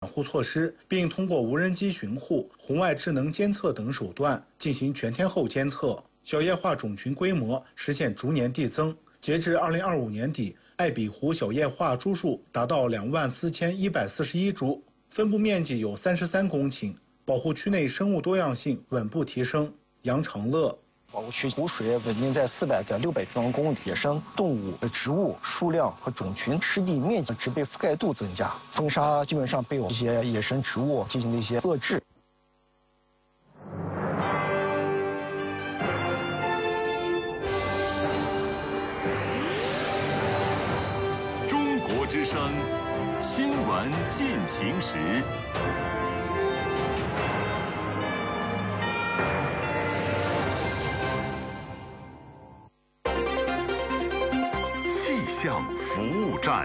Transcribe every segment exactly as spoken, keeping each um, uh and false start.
护措施，并通过无人机巡护、红外智能监测等手段进行全天候监测，小叶化种群规模实现逐年递增。截至二零二五年底，艾比湖小叶化株数达到两万四千一百四十一株，分布面积有三十三公顷，保护区内生物多样性稳步提升。杨长乐。 保护区湖水稳定在四百到六百平方公里，野生动物、植物数量和种群、湿地面积、植被覆盖度增加，风沙基本上被我一些野生植物进行了一些遏制。 中国之声新闻进行时。气象服务站，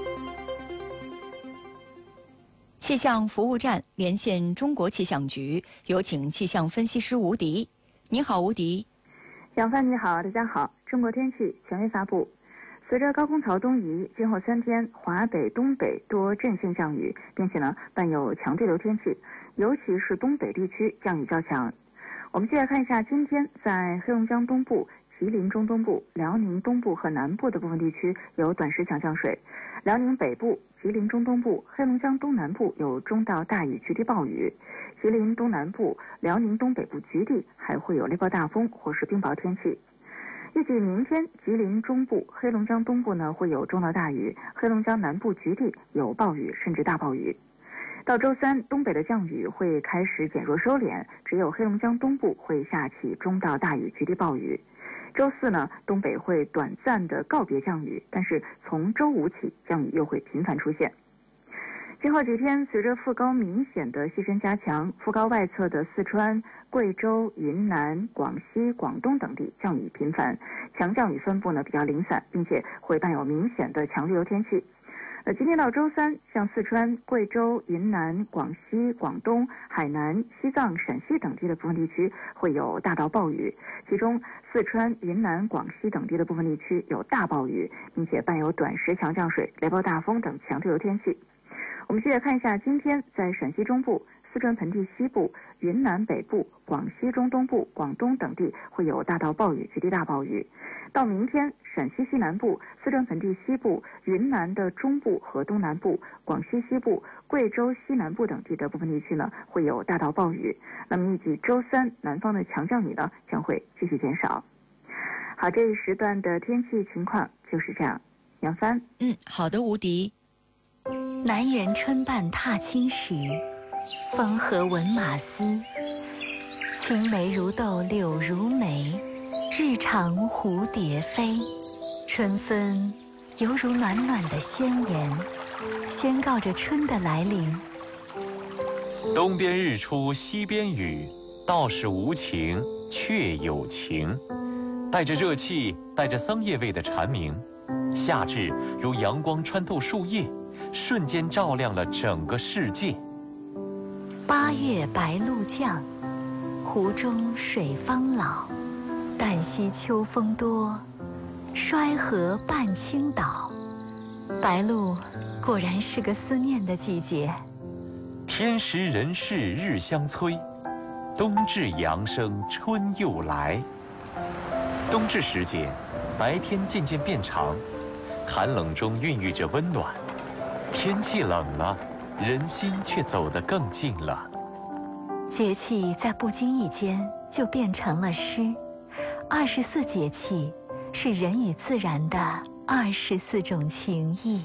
气象服务站连线中国气象局，有请气象分析师吴迪。你好，吴迪。 杨帆你好，大家好。中国天气权威发布，随着高空槽东移，今后三天华北、东北多阵性降雨，并且呢伴有强对流天气，尤其是东北地区降雨较强。我们接着看一下今天在黑龙江东部、吉林中东部、辽宁东部和南部的部分地区有短时强降水，辽宁北部、吉林中东部、黑龙江东南部有中到大雨局地暴雨，吉林东南部、辽宁东北部局地还会有雷暴大风或是冰雹天气。预计明天吉林中部、黑龙江东部呢会有中到大雨，黑龙江南部局地有暴雨甚至大暴雨。到周三，东北的降雨会开始减弱收敛，只有黑龙江东部会下起中到大雨局地暴雨。周四呢，东北会短暂的告别降雨，但是从周五起，降雨又会频繁出现。今后几天，随着副高明显的细伸加强，副高外侧的四川、贵州、云南、广西、广东等地降雨频繁，强降雨分布呢比较零散，并且会伴有明显的强对流天气。呃，今天到周三，像四川、贵州、云南、广西、广东、海南、西藏、陕西等地的部分地区会有大到暴雨，其中四川、云南、广西等地的部分地区有大暴雨，并且伴有短时强降水、雷暴大风等强对流天气。我们接着看一下今天在陕西中部、四川盆地西部、云南北部、广西中东部、广东等地会有大到暴雨、局地大暴雨。到明天，陕西西南部、四川盆地西部、云南的中部和东南部、广西西部、贵州西南部等地的部分地区呢会有大到暴雨。那么预计周三南方的强降雨呢将会继续减少。好，这一时段的天气情况就是这样。杨帆， 嗯，好的，吴迪。 南园春半踏青时，风和闻马嘶。青梅如豆柳如眉，日长蝴蝶飞。春分犹如暖暖的宣言，宣告着春的来临。 东边日出西边雨，道是无晴却有晴。带着热气，带着桑叶味的蝉鸣，夏至如阳光穿透树叶，瞬间照亮了整个世界。 八月白露降，湖中水方老。旦夕秋风多，衰河半倾倒。白露果然是个思念的季节。 天时人事日相催，冬至阳生春又来。冬至时节，白天渐渐变长，寒冷中孕育着温暖。天气冷了，人心却走得更近了。 节气在不经意间就变成了诗。二十四节气是人与自然的二十四种情谊。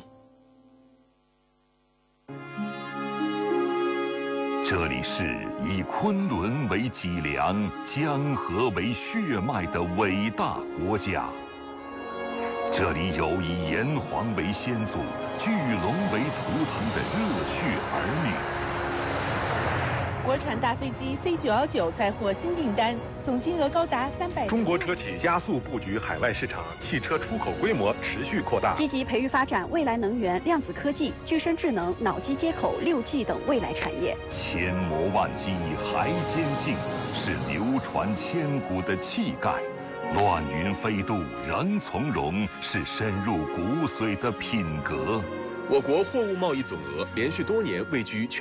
这里是以昆仑为脊梁、江河为血脉的伟大国家。这里有以炎黄为先祖、巨龙为图腾的热血儿女。 国产大飞机 C 九一九再获新订单，总金额高达三百。 中国车企加速布局海外市场，汽车出口规模持续扩大， 积极培育发展未来能源、量子科技、具身智能、脑机接口、六 G 等未来产业。 千磨万击还坚劲，是流传千古的气概；乱云飞渡仍从容，是深入骨髓的品格。 我国货物贸易总额连续多年位居全